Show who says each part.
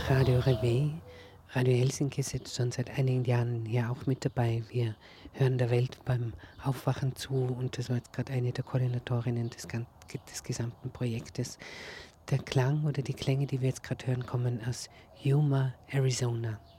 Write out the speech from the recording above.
Speaker 1: Radio Reveil. Radio Helsinki ist jetzt schon seit einigen Jahren hier auch mit dabei. Wir hören der Welt beim Aufwachen zu und das war jetzt gerade eine der Koordinatorinnen des gesamten Projektes. Der Klang oder die Klänge, die wir jetzt gerade hören, kommen aus Yuma, Arizona.